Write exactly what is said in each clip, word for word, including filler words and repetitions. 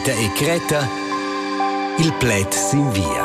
Vita e Creta, il plet s'invia.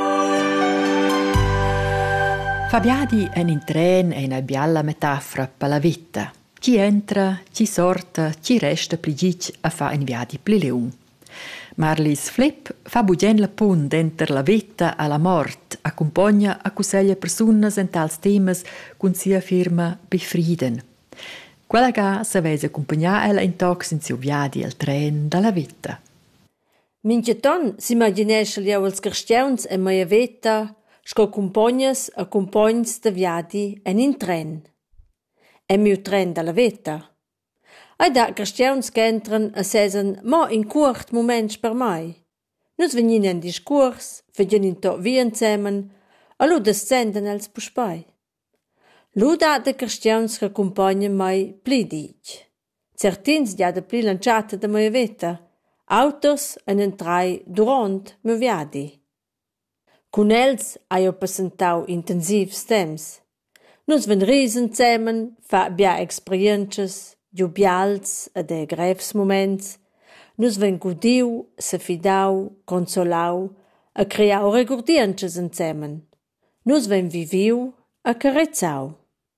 Fabiadi è in tren è una bella metafora per la vita. Chi entra, chi sorta, chi resta pligic a fa in viadi pli leun. Marlis Flip fa bugen la punt enter la vita a la mort, accompagna a cuseglia personas en tals temas cun sia firma befrieden. Quella ga sa vese accompagnar ella in tox in siu viadi al tren dalla vita. Minceton s'imaginesce liau als cristiauns e meia vita sco compognas a compogns de viadi en in tren. E miu tren dalla vita. Ai da cristiauns che entran a sesen mo in curt moments per mai. Nus vegnin en discurs, vegin in to vi ensemen, a lu descenden els puspai. Lu da de cristiauns che compognan mai pli dic. Certins dia de pli lanciata de meia vita, autos en entrai durant meu viadi. Cun els hai ho passentau intensivs temps. Nus ven risen zemen, fa bia experiences, jubials e de grevs moments. Nus ven gudiu, se fidau, consolau, a creau regurdiences ensemen. Nus ven viviu, a carezzau.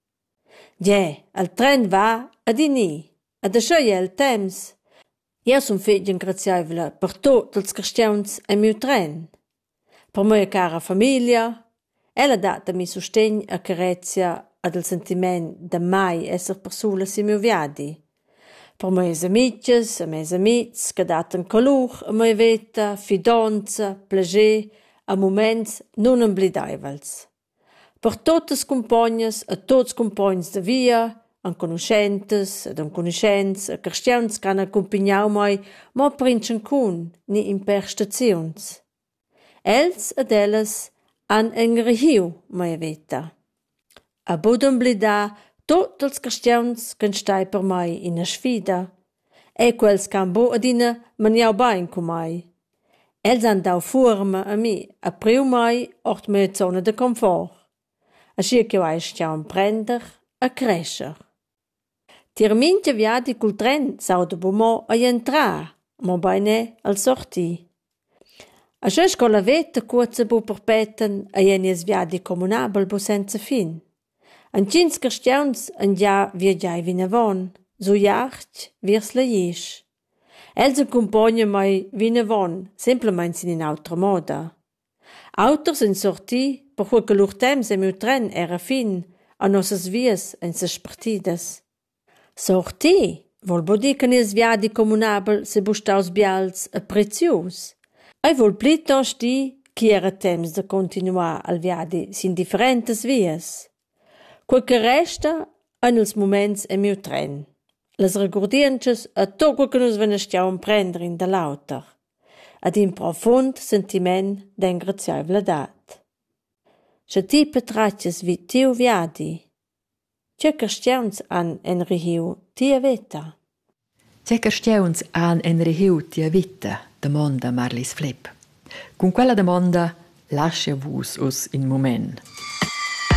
Je, al tren va, ad ini, ad ascio je el temps. Io sun fetg ingraziaivla per tot els cristiauns e miu tren. Per moia cara famiglia, ella data mi sustegn a carezia ad il sentiment de mai esser persula si miu viadi. Per moies amices e meis amics che datan calur a moia veta, fidanza, plager, a moments non emblidaivels. Per totes compagnas e tots compagns de via, an conoscentes ed an conoscents e cristiauns che han accompagnau mai mo princhen cun ni in per stazions. Els ed elles han engrehiu moia veta. A bodon blida tot els cristiauns che stai per mai in a sfida, e quels can bo adina maniau bain cu mai. Els han dau forma a mi, a priu mai ort mea zona de confort, aschi che vai stiaun prender a crescer. Tir mintga viadi cul tren sau de bumo a entrar, mo baine al sorti. Aschi sco la veta cuoza bu perpeten a jenies viadi comunabel bu senza fin. Ancins cristiauns an gia viagiai vinavon, so jacht virs la jisch. Els accompagnan mai vinavon, simplement in autra moda. Auters in sorti, per quel che lur temps e miu tren era fin, a nossas vias en ses partidas. Sorti, vol bo dir che nies viadi comunabel se bustaus bials e prezius. Ai vol plitos di chi era temps de continuar al viadi sin differentes vias. Quel che resta en els moments e miu tren. Les regurdiences a tot quel che nus venestiaun prender in da lauter. Ad in profund sentiment d'engraziaivladat. Se ti petraches vi tiu viadi, ce cristiauns han enrihiu tia vita? Ce cristiauns han enrihiu tia vita? Domanda Marlis Flip. Con quella domanda lascia vus us in moment.